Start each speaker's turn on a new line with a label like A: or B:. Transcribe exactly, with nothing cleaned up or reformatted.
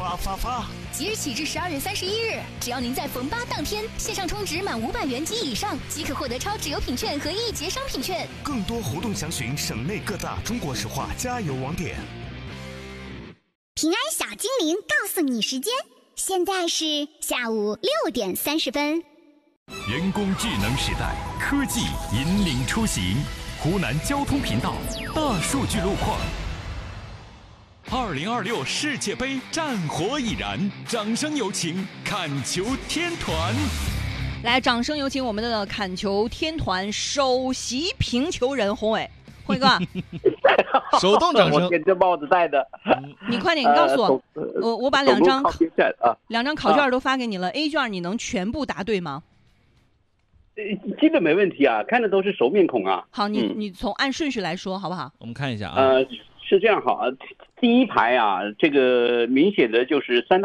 A: 发发发！
B: 即日起至十二月三十一日，只要您在逢八当天线上充值满五百元及以上，即可获得超值优品券和一节商品券。
A: 更多活动详询省内各大中国石化加油网点。
C: 平安小精灵告诉你时间，现在是下午六点三十分。
D: 人工智能时代，科技引领出行。湖南交通频道大数据路况。二零二六世界杯战火已燃，掌声有请砍球天团。
E: 来，掌声有请我们的砍球天团首席评球人宏伟，辉哥，
F: 手动掌声。
G: 我给这帽子戴的，
E: 你快点，你告诉我，呃、我我把两张考
G: 啊，
E: 两张考卷都发给你了、啊、，A 卷你能全部答对吗？
G: 基本没问题啊，看的都是熟面孔啊。
E: 好，你、
G: 嗯、
E: 你从按顺序来说好不好？
F: 我们看一下啊。
G: 呃，是这样好啊，第一排啊，这个明显的就是三大。